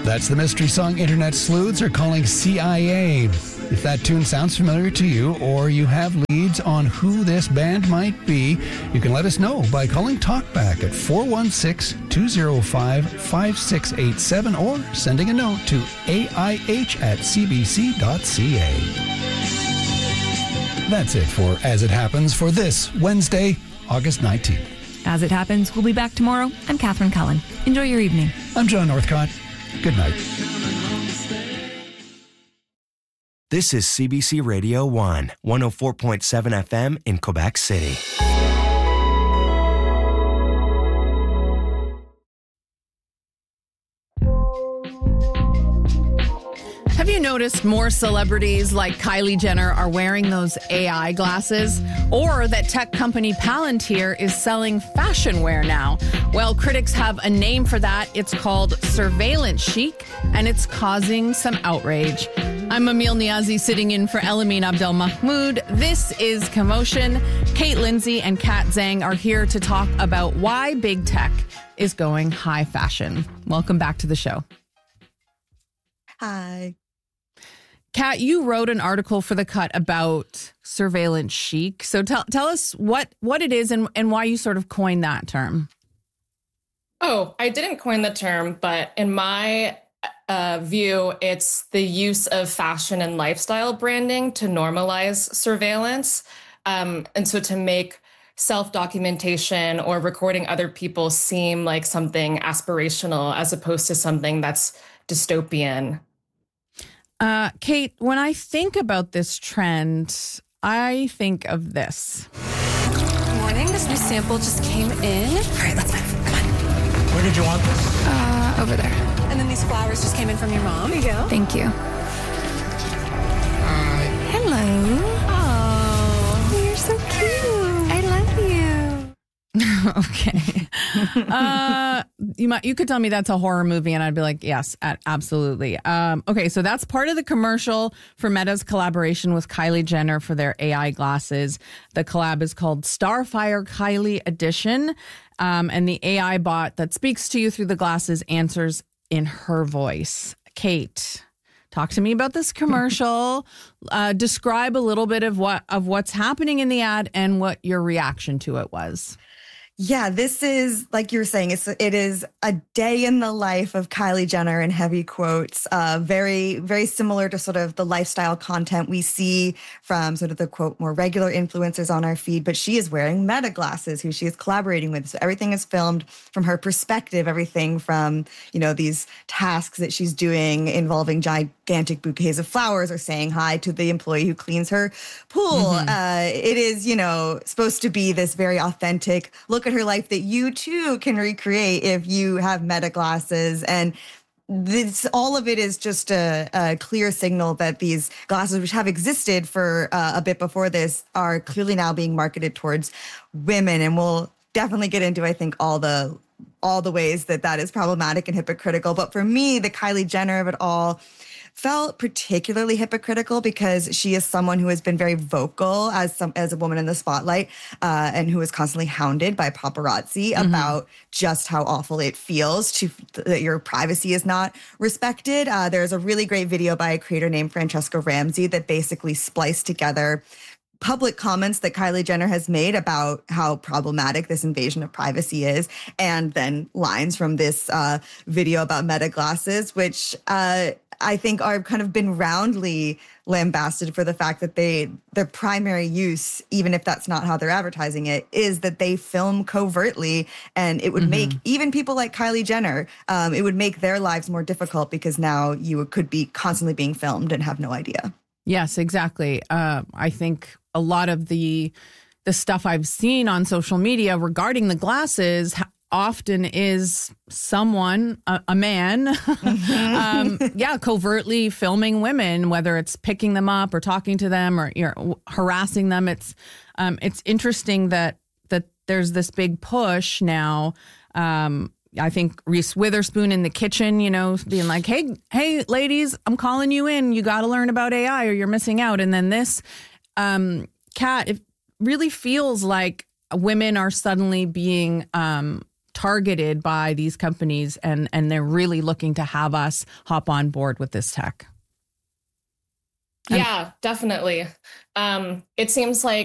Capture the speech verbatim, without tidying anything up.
That's the mystery song Internet Sleuths are calling C I A. If that tune sounds familiar to you or you have leads on who this band might be, you can let us know by calling Talkback at four one six, two oh five, five six eight seven or sending a note to A I H at c b c dot c a. That's it for As It Happens for this Wednesday, August nineteenth. As It Happens, we'll be back tomorrow. I'm Catherine Cullen. Enjoy your evening. I'm John Northcott. Good night. This is C B C Radio one, one oh four point seven F M in Quebec City. Have you noticed more celebrities like Kylie Jenner are wearing those A I glasses? Or that tech company Palantir is selling fashion wear now? Well, critics have a name for that. It's called surveillance chic, and it's causing some outrage. I'm Emil Niazi sitting in for Elamine Abdel Mahmoud. This is Commotion. Kate Lindsay and Kat Zhang are here to talk about why big tech is going high fashion. Welcome back to the show. Hi. Kat, you wrote an article for The Cut about surveillance chic. So tell tell us what, what it is and, and why you sort of coined that term. Oh, I didn't coin the term, but in my uh, view, it's the use of fashion and lifestyle branding to normalize surveillance. Um, and so to make self-documentation or recording other people seem like something aspirational as opposed to something that's dystopian. Uh, Kate, when I think about this trend, I think of this. Good morning. This new sample just came in. All right, let's move. Come on. Where did you want this? Uh, over there. And then these flowers just came in from your mom. There you go. Thank you. Hi. Hello. Oh, you're so cute. I love you. Okay. uh, you might, you could tell me that's a horror movie and I'd be like, yes, absolutely. Um, okay. So that's part of the commercial for Meta's collaboration with Kylie Jenner for their A I glasses. The collab is called Starfire Kylie Edition. Um, and the A I bot that speaks to you through the glasses answers in her voice. Kate, talk to me about this commercial. uh, describe a little bit of what, of what's happening in the ad and what your reaction to it was. Yeah, this is, like you were saying, it's, it is a day in the life of Kylie Jenner in heavy quotes. Uh, very, very similar to sort of the lifestyle content we see from sort of the, quote, more regular influencers on our feed. But she is wearing Meta glasses, who she is collaborating with. So everything is filmed from her perspective, everything from, you know, these tasks that she's doing involving gigantic bouquets of flowers or saying hi to the employee who cleans her pool. Mm-hmm. Uh, it is, you know, supposed to be this very authentic look at her life that you too can recreate if you have Meta glasses. And this, all of it is just a, a clear signal that these glasses, which have existed for uh, a bit before this, are clearly now being marketed towards women. And we'll definitely get into, I think, all the all the ways that that is problematic and hypocritical. But for me, the Kylie Jenner of it all felt particularly hypocritical because she is someone who has been very vocal as some as a woman in the spotlight uh, and who is constantly hounded by paparazzi mm-hmm. about just how awful it feels to that your privacy is not respected. Uh, there's a really great video by a creator named Francesca Ramsey that basically spliced together public comments that Kylie Jenner has made about how problematic this invasion of privacy is, and then lines from this uh, video about Meta glasses, which uh, I think are kind of been roundly lambasted for the fact that they their primary use, even if that's not how they're advertising it, is that they film covertly, and it would mm-hmm. make even people like Kylie Jenner, um, it would make their lives more difficult because now you could be constantly being filmed and have no idea. Yes, exactly. Uh, I think a lot of the the stuff I've seen on social media regarding the glasses often is someone, a, a man, mm-hmm. um, yeah, covertly filming women, whether it's picking them up or talking to them or you know, harassing them. It's um, it's interesting that that there's this big push now. Um, I think Reese Witherspoon in the kitchen, you know, being like, hey, hey, ladies, I'm calling you in. You got to learn about A I or you're missing out. And then this, um, Kat, it really feels like women are suddenly being um, targeted by these companies, and, and they're really looking to have us hop on board with this tech. Yeah, definitely. Um, it seems like